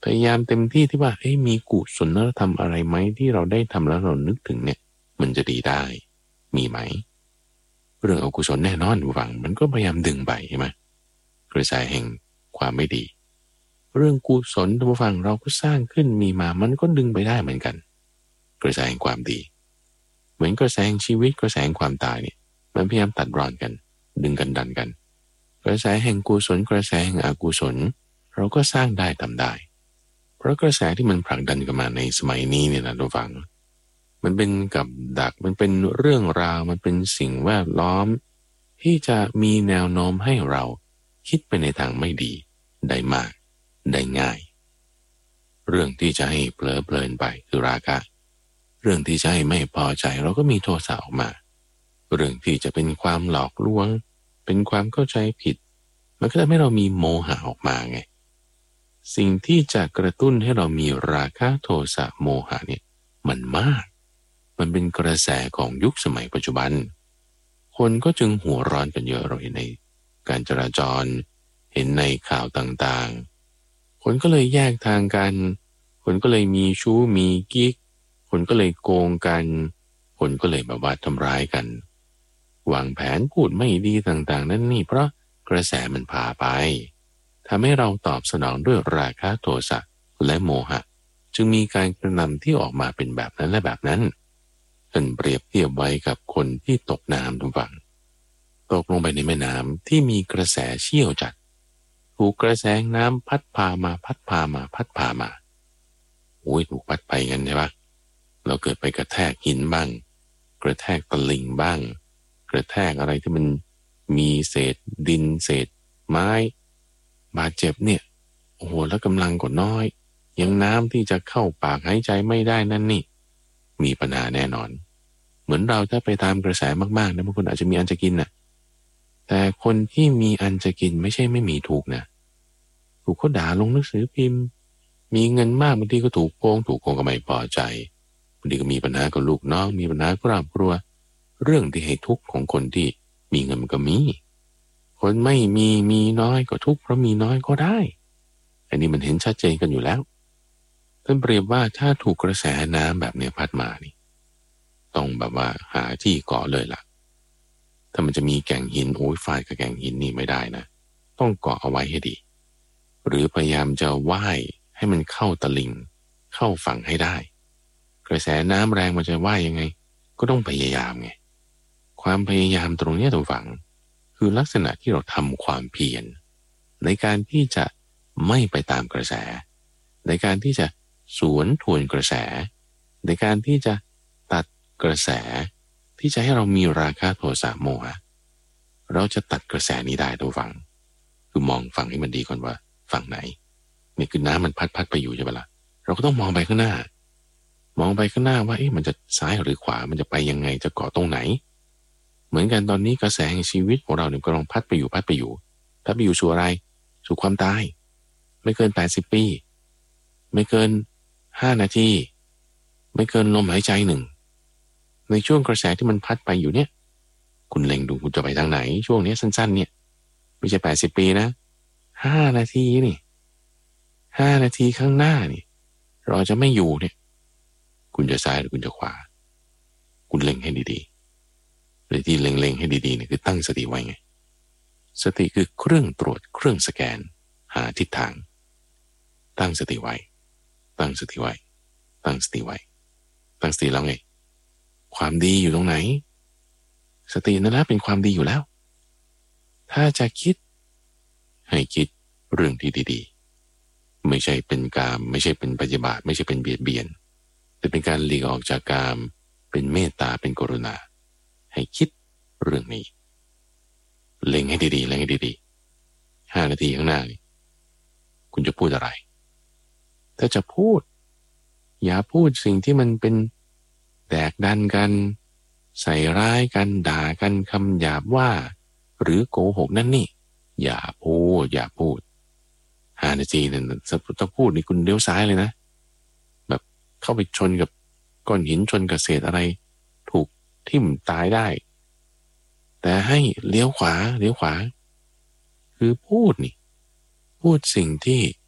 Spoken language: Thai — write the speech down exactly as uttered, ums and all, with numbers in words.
พยายามเต็มที่ที่ว่าเอ้ยมีกุศลธรรมอะไรไหมที่เราได้ทำแล้วเรานึกถึงเนี่ยมันจะดีได้มีไหมเรื่องอกุศลแน่นอนผู้ฟังมันก็พยายามดึงไปใช่ไหมกระแสแห่งความไม่ดีเรื่องกุศลท่านผู้ฟังเราก็สร้างขึ้นมีมามันก็ดึงไปได้เหมือนกันกระแสแห่งความดีเหมือนกระแสแห่งชีวิตกระแสแห่งความตายเนี่ยมันพยายามตัดรอนกันดึงกันดันกันกระแสแห่งกุศลกระแสแห่งอกุศลเราก็สร้างได้ทำได้เพราะกระแสที่มันผลักดันกันมาในสมัยนี้เนี่ยนะท่านผู้ฟังมันเป็นกับดักมันเป็นเรื่องราวมันเป็นสิ่งแวดล้อมที่จะมีแนวโน้มให้เราคิดไปในทางไม่ดีได้มากได้ง่ายเรื่องที่จะให้เพลิดเพลินไปคือราคะเรื่องที่จะให้ไม่พอใจเราก็มีโทสะออกมาเรื่องที่จะเป็นความหลอกลวงเป็นความเข้าใจผิดมันก็ทำให้เรามีโมหะออกมาไงสิ่งที่จะกระตุ้นให้เรามีราคะโทสะโมหะเนี่ยมันมากมันเป็นกระแสของยุคสมัยปัจจุบันคนก็จึงหัวร้อนกันเยอะเราเห็นในการจราจรเห็นในข่าวต่างๆคนก็เลยแยกทางกันคนก็เลยมีชู้มีกิ๊กคนก็เลยโกงกันคนก็เลยแบบว่าทำร้ายกันวางแผนพูดไม่ดีต่างๆนั่นนี่เพราะกระแสมันพาไปทำให้เราตอบสนองด้วยราคะโทสะและโมหะจึงมีการกระทำที่ออกมาเป็นแบบนั้นและแบบนั้นท่านเปรียบเทียบไว้กับคนที่ตกน้ำทุกฝั่งตกลงไปในแม่น้ำที่มีกระแสเชี่ยวจัดถูกกระแสน้ำพัดพามาพัดพามาพัดพามาโอ้ยถูกพัดไปกันใช่ปะเราเกิดไปกระแทกหินบ้างกระแทกตะลิ่งบ้างกระแทกอะไรที่มันมีเศษดินเศษไม้บาดเจ็บเนี่ยโอ้โหแล้วกำลังก็น้อยยังน้ำที่จะเข้าปากหายใจไม่ได้นั่นนี่มีปัญหาแน่นอนเหมือนเราถ้าไปตามกระแสมากๆนะบางคนอาจจะมีอันจะกินน่ะแต่คนที่มีอันจะกินไม่ใช่ไม่มีถูกนะถูกเขาด่าลงหนังสือพิมพ์มีเงินมากบางทีก็ถูกโกงถูกโกงก็ไม่พอใจบางทีก็มีปัญหากับลูกน้องมีปัญหาครอบครัวเรื่องที่ให้ทุกข์ของคนที่มีเงินมันก็มีคนไม่มีมีน้อยก็ทุกข์เพราะมีน้อยก็ได้อันนี้มันเห็นชัดเจนกันอยู่แล้วท่านเปรียบว่าถ้าถูกกระแสน้ำแบบนี้พัดมานี่ต้องแบบว่าหาที่เกาะเลยล่ะถ้ามันจะมีแก่งหินโอ้ยฟาดกับแก่งหินนี่ไม่ได้นะต้องเกาะเอาไว้ให้ดีหรือพยายามจะว่ายให้มันเข้าตะลิ่งเข้าฝั่งให้ได้กระแสน้ำแรงมันจะว่ายยังไงก็ต้องพยายามไงความพยายามตรงนี้ตัวฝั่งคือลักษณะที่เราทำความเพียรในการที่จะไม่ไปตามกระแสในการที่จะสวนทวนกระแสในการที่จะตัดกระแสที่จะให้เรามีราคะโทสะโมหะเราจะตัดกระแสนี้ได้ตัวฝั่งคือมองฝั่งให้มันดีก่อนว่าฝั่งไหนนี่คือน้ำมันพัดพัดไปอยู่ใช่ไหมล่ะเราก็ต้องมองไปข้างหน้ามองไปข้างหน้าว่าเอ๊ะมันจะซ้ายหรือขวามันจะไปยังไงจะเกาะตรงไหนเหมือนกันตอนนี้กระแสแห่งชีวิตของเราเนี่ยกำลังพัดไปอยู่พัดไปอยู่พัดไปอยู่สู่อะไรสู่ความตายไม่เกินแปดสิบปีไม่เกินห้านาทีไม่เกินลมหายใจหนึ่งในช่วงกระแสที่มันพัดไปอยู่เนี่ยคุณเล็งดูคุณจะไปทางไหนช่วงนี้สั้นๆเนี่ยไม่ใช่แปดสิบปีนะห้านาทีนี่ห้านาทีข้างหน้านี่เราจะไม่อยู่เนี่ยคุณจะซ้ายหรือคุณจะขวาคุณเล็งให้ดีๆหรือที่เล็งๆให้ดีๆเนี่ยคือตั้งสติไว้ไงสติคือเครื่องตรวจเครื่องสแกนหาทิศทางตั้งสติไว้ตั้งสติไว้ตั้งสติไว้ตั้งสติแล้วไงความดีอยู่ตรงไหนสตินั่นแหละเป็นความดีอยู่แล้วถ้าจะคิดให้คิดเรื่องที่ดีๆไม่ใช่เป็นกามไม่ใช่เป็นปฏิบัติไม่ใช่เป็นเบียดเบียนแต่เป็นการหลีกออกจากกามเป็นเมตตาเป็นกรุณาให้คิดเรื่องนี้เล็งให้ดีๆเล็งให้ดีๆห้านาทีข้างหน้านี่คุณจะพูดอะไรถ้าจะพูดอย่าพูดสิ่งที่มันเป็นแตกดันกันใส่ร้ายกันด่ากันคำหยาบว่าหรือโกหกนั่นนี่อย่าพูดอย่าพูดห้านาทีนั่นถ้าพูดนี่คุณเลี้ยวซ้ายเลยนะแบบเข้าไปชนกับก้อนหินชนกับเศษอะไรถูกทิ่มตายได้แต่ให้เลี้ยวขวาเลี้ยวขวาคือพูดนี่พูดสิ่งที่